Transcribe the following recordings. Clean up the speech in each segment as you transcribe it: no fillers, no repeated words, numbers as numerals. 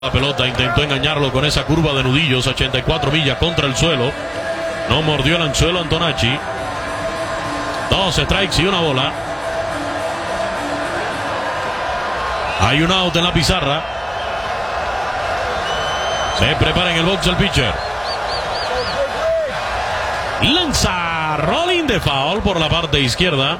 La pelota intentó engañarlo con esa curva de nudillos, 84 millas contra el suelo. No mordió el anzuelo Antonacci. 2 strikes y una bola. Hay un out en la pizarra. Se prepara en el box el pitcher. Lanza rolling de foul por la parte izquierda.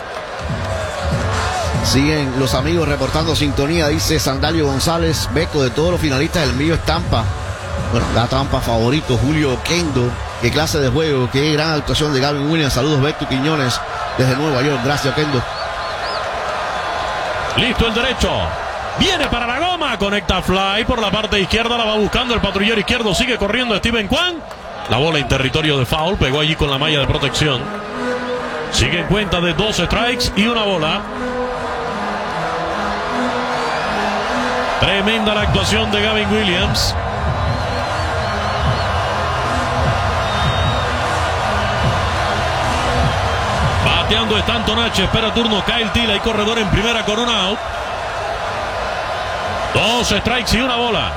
Siguen los amigos reportando sintonía, dice Sandalio González. Beco, de todos los finalistas, el mío es Tampa. Bueno, la Tampa favorito, Julio Oquendo. Qué clase de juego, qué gran actuación de Gavin Williams. Saludos, Beto Quiñones, desde Nueva York. Gracias, Oquendo. Listo el derecho. Viene para la goma. Conecta fly por la parte izquierda. La va buscando el patrullero izquierdo. Sigue corriendo Steven Kwan. La bola en territorio de foul. Pegó allí con la malla de protección. Sigue en cuenta de 2 strikes y una bola. Tremenda la actuación de Gavin Williams. Bateando está Antonacci. Espera turno Kyle Teel. Hay corredor en primera con un out. 2 strikes y una bola.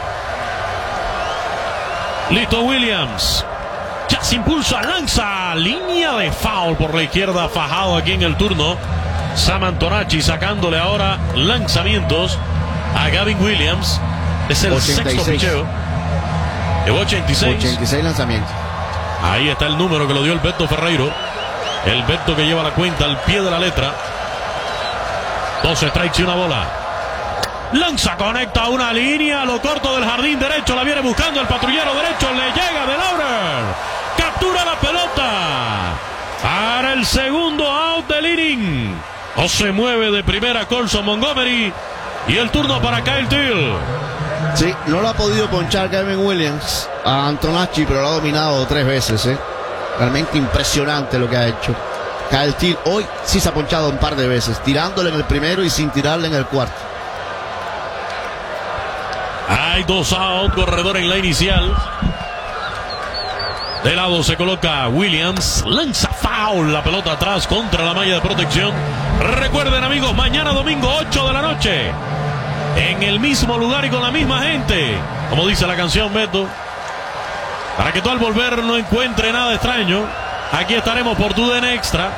Listo Williams. Ya se impulsa, lanza. Línea de foul por la izquierda. Fajado aquí en el turno Sam Antonacci, sacándole ahora lanzamientos a Gavin Williams. Es el 86. sexto picheo. De 86. 86 lanzamientos. Ahí está el número que lo dio el Beto Ferreiro. El Beto que lleva la cuenta al pie de la letra. 2 strikes y una bola. Lanza, conecta una línea a lo corto del jardín derecho. La viene buscando el patrullero derecho. Le llega de Laurer. Captura la pelota para el segundo out del inning. No se mueve de primera Colson Montgomery. Y el turno para Kyle Teel. Sí, no lo ha podido ponchar Gavin Williams a Antonacci, pero lo ha dominado 3 veces. Realmente impresionante lo que ha hecho Kyle Teel. Hoy sí se ha ponchado un par de veces, tirándole en el primero y sin tirarle en el cuarto. Hay 2 out, corredor en la inicial. De lado se coloca Williams. Lanza foul, la pelota atrás contra la malla de protección. Recuerden amigos, mañana domingo 8 de la noche. En el mismo lugar y con la misma gente. Como dice la canción, Beto. Para que tú al volver no encuentre nada extraño. Aquí estaremos por TUDN Extra.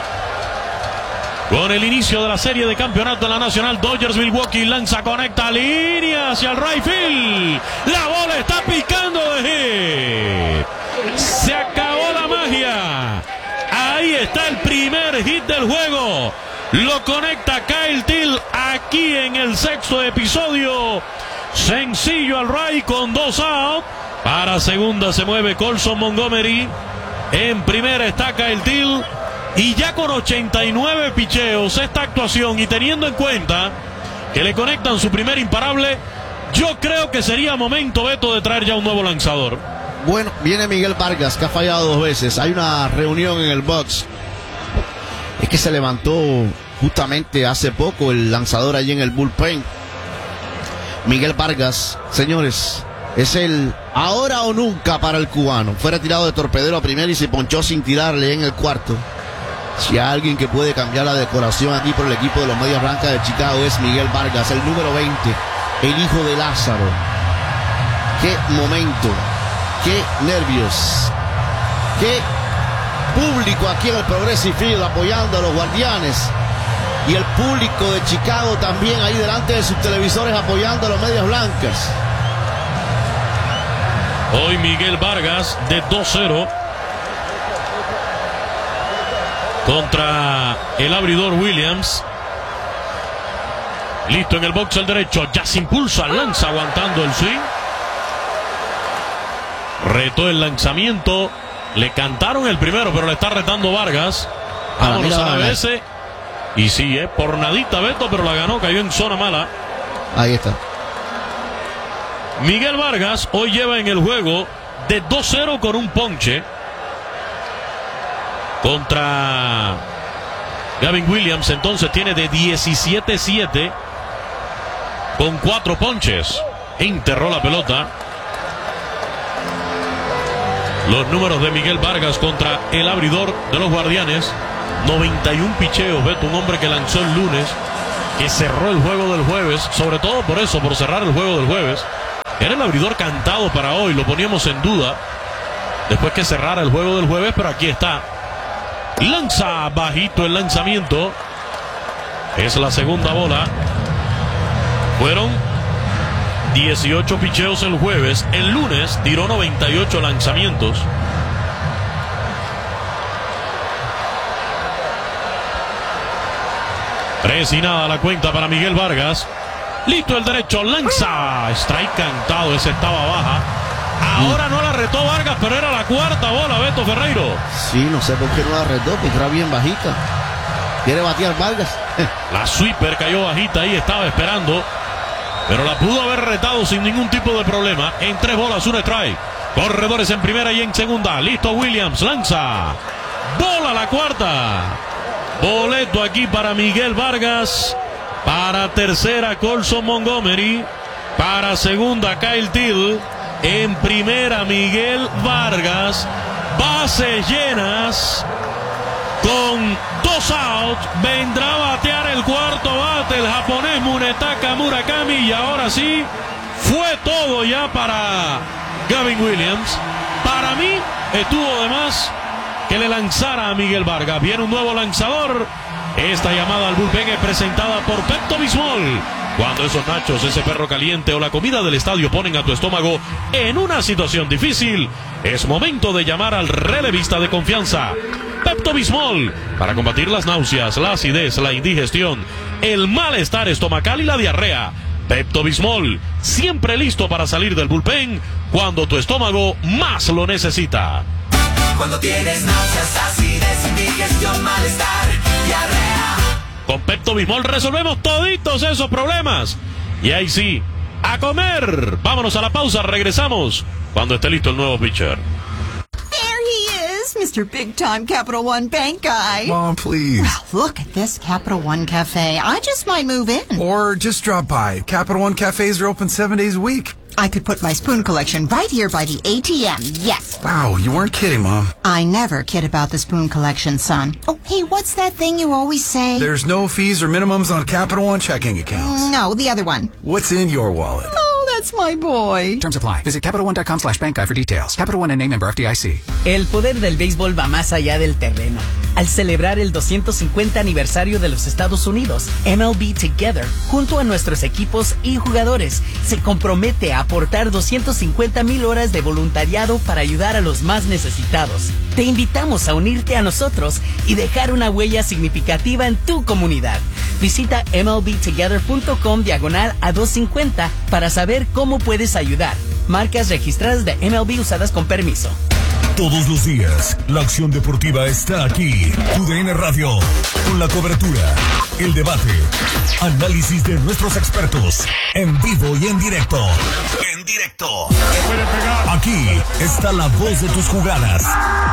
Con el inicio de la serie de campeonato en la Nacional. Dodgers Milwaukee. Lanza, conecta línea hacia el right field. La bola está picando de hit. Se acabó la magia. Ahí está el primer hit del juego. Lo conecta Kyle Teel aquí en el 6º episodio. Sencillo al right con 2 out. Para segunda se mueve Colson Montgomery. En primera está Kyle Teel. Y ya con 89 picheos esta actuación y teniendo en cuenta que le conectan su primer imparable, yo creo que sería momento, Beto, de traer ya un nuevo lanzador. Bueno, viene Miguel Vargas, que ha fallado 2 veces. Hay una reunión en el box. Es que se levantó justamente hace poco el lanzador allí en el bullpen. Miguel Vargas, señores, es el ahora o nunca para el cubano. Fue retirado de torpedero a primera y se ponchó sin tirarle en el cuarto. Si hay alguien que puede cambiar la decoración aquí por el equipo de los Medias Blancas de Chicago, es Miguel Vargas, el número 20, el hijo de Lázaro. Qué momento, qué nervios, qué público aquí en el Progressive Field apoyando a los Guardianes. Y el público de Chicago también ahí delante de sus televisores apoyando a los Medias Blancas. Hoy Miguel Vargas de 2-0 contra el abridor Williams. Listo en el box el derecho. Ya se impulsa, lanza aguantando el swing. Retó el lanzamiento. Le cantaron el primero, pero le está retando Vargas. Vámonos a la BS. Y sí, por nadita Beto, pero la ganó, cayó en zona mala. Ahí está. Miguel Vargas hoy lleva en el juego de 2-0 con un ponche. Contra Gavin Williams, entonces tiene de 17-7 con 4 ponches. Enterró la pelota. Los números de Miguel Vargas contra el abridor de los Guardianes. 91 picheos, Beto, un hombre que lanzó el lunes, que cerró el juego del jueves, sobre todo por eso, por cerrar el juego del jueves. Era el abridor cantado para hoy, lo poníamos en duda después que cerrara el juego del jueves, pero aquí está. Lanza bajito el lanzamiento. Es la segunda bola. Fueron 18 picheos el jueves. El lunes tiró 98 lanzamientos. Tres y nada la cuenta para Miguel Vargas. Listo el derecho, lanza. Strike cantado, ese estaba baja. Ahora no la retó Vargas, pero era la cuarta bola, Beto Ferreiro. Sí, no sé por qué no la retó, porque era bien bajita. Quiere batear Vargas. La sweeper cayó bajita, ahí estaba esperando, pero la pudo haber retado sin ningún tipo de problema. En 3 bolas, 1 strike. Corredores en primera y en segunda. Listo Williams, lanza. Bola la cuarta. Boleto aquí para Miguel Vargas. Para tercera, Colson Montgomery. Para segunda, Kyle Till. En primera, Miguel Vargas. Bases llenas. Con 2 outs. Vendrá a batear el cuarto bate el japonés Munetaka Murakami. Y ahora sí, fue todo ya para Gavin Williams. Para mí, estuvo de más que le lanzara a Miguel Vargas. Viene un nuevo lanzador. Esta llamada al bullpen es presentada por Pepto-Bismol. Cuando esos nachos, ese perro caliente o la comida del estadio ponen a tu estómago en una situación difícil, es momento de llamar al relevista de confianza, Pepto-Bismol, para combatir las náuseas, la acidez, la indigestión, el malestar estomacal y la diarrea. Pepto-Bismol, siempre listo para salir del bullpen cuando tu estómago más lo necesita. Cuando tienes náuseas, acidez, indigestión, malestar, diarrea. Con Pepto-Bismol resolvemos toditos esos problemas. Y ahí sí, a comer. Vámonos a la pausa, regresamos cuando esté listo el nuevo pitcher. There he is, Mr. Big Time Capital One Bank guy. Mom, please. Well, look at this Capital One Cafe. I just might move in. Or just drop by. Capital One cafes are open 7 days a week. I could put my spoon collection right here by the ATM, yes. Wow, you weren't kidding, Mom. I never kid about the spoon collection, son. Oh, hey, what's that thing you always say? There's no fees or minimums on Capital One checking accounts. No, the other one. What's in your wallet? Oh, that's my boy. Terms apply. Visit CapitalOne.com/bankguide for details. Capital One and member FDIC. El poder del béisbol va más allá del terreno. Al celebrar el 250 aniversario de los Estados Unidos, MLB Together, junto a nuestros equipos y jugadores, se compromete a aportar 250,000 horas de voluntariado para ayudar a los más necesitados. Te invitamos a unirte a nosotros y dejar una huella significativa en tu comunidad. Visita MLBtogether.com/a250 para saber cómo puedes ayudar. Marcas registradas de MLB usadas con permiso. Todos los días, la acción deportiva está aquí. TUDN Radio, con la cobertura, el debate, análisis de nuestros expertos, en vivo y en directo. En directo. Aquí está la voz de tus jugadas.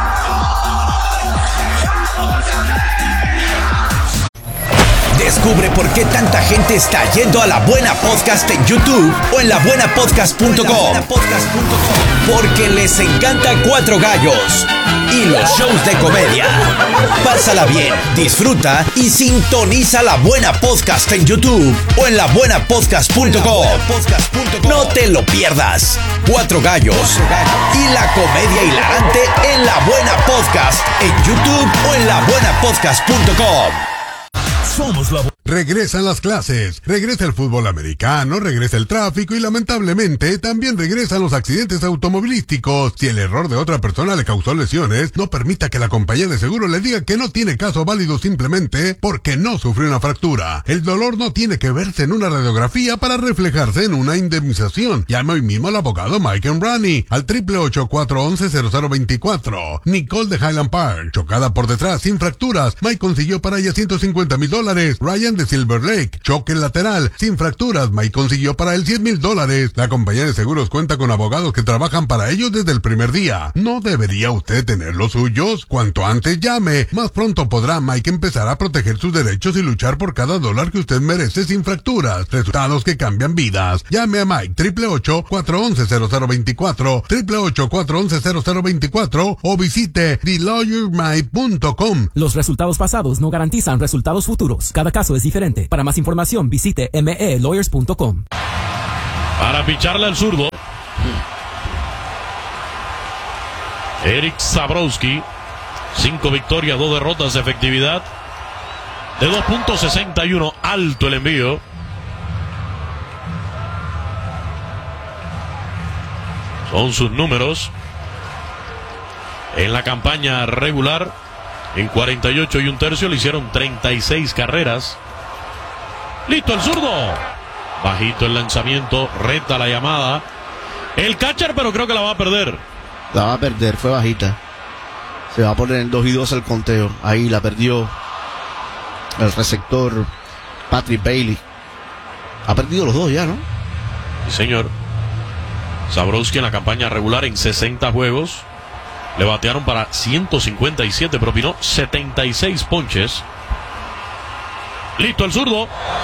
Descubre por qué tanta gente está yendo a La Buena Podcast en YouTube o en labuenapodcast.com. Porque les encanta Cuatro Gallos y los shows de comedia. Pásala bien, disfruta y sintoniza La Buena Podcast en YouTube o en labuenapodcast.com. No te lo pierdas. Cuatro Gallos y la comedia hilarante en La Buena Podcast en YouTube o en labuenapodcast.com. Somos la... Regresan las clases, regresa el fútbol americano, regresa el tráfico y lamentablemente también regresan los accidentes automovilísticos. Si el error de otra persona le causó lesiones, no permita que la compañía de seguro le diga que no tiene caso válido simplemente porque no sufrió una fractura. El dolor no tiene que verse en una radiografía para reflejarse en una indemnización. Llame hoy mismo al abogado Mike Embrani al 888-411-0024. Nicole de Highland Park, chocada por detrás sin fracturas. Mike consiguió para ella $150,000. Ryan de Silver Lake, choque lateral, sin fracturas. Mike consiguió para él $100,000. La compañía de seguros cuenta con abogados que trabajan para ellos desde el primer día. ¿No debería usted tener los suyos? Cuanto antes llame, más pronto podrá Mike empezar a proteger sus derechos y luchar por cada dólar que usted merece sin fracturas. Resultados que cambian vidas. Llame a Mike 888-411-0024, 888-411-0024 o visite TheLawyerMike.com. Los resultados pasados no garantizan resultados futuros. Cada caso es diferente. Para más información, visite melawyers.com. Para picharle al zurdo, Eric Zabrowski, 5 victorias, 2 derrotas, efectividad de 2.61, alto el envío. Son sus números en la campaña regular. En 48 y un tercio le hicieron 36 carreras. Listo el zurdo. Bajito el lanzamiento, reta la llamada. El catcher, pero creo que la va a perder. La va a perder, fue bajita. Se va a poner en 2-2 el conteo. Ahí la perdió el receptor Patrick Bailey. Ha perdido los dos ya, ¿no? Sí, señor. Zabrowski en la campaña regular en 60 juegos le batearon para 157, propinó 76 ponches. Listo el zurdo.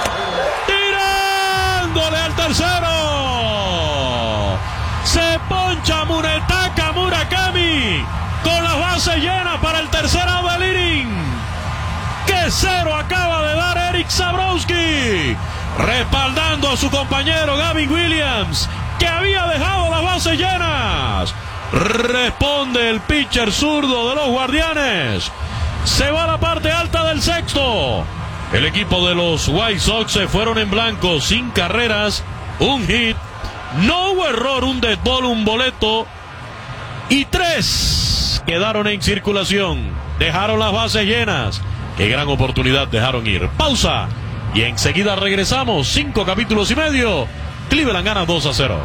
Tirándole al tercero. Se poncha Munetaka Murakami con las bases llenas para el tercer out del inning. ¡Qué cero acaba de dar Eric Zabrowski! Respaldando a su compañero Gavin Williams, que había dejado las bases llenas. Responde el pitcher zurdo de los Guardianes. Se va a la parte alta del sexto. El equipo de los White Sox se fueron en blanco, sin carreras, un hit, no hubo error, un dead ball, un boleto y 3 quedaron en circulación. Dejaron las bases llenas. Qué gran oportunidad dejaron ir. Pausa y enseguida regresamos. 5 capítulos y medio. Cleveland gana 2-0.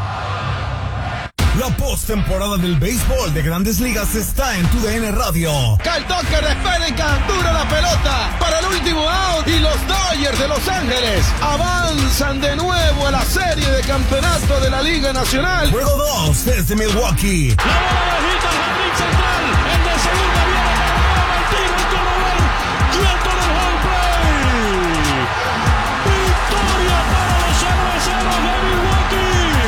La postemporada del béisbol de Grandes Ligas está en TUDN Radio. Kyle Tucker espera en captura la pelota para el último out y los Dodgers de Los Ángeles avanzan de nuevo a la serie de campeonato de la Liga Nacional. Juego 2 desde Milwaukee. ¡La bola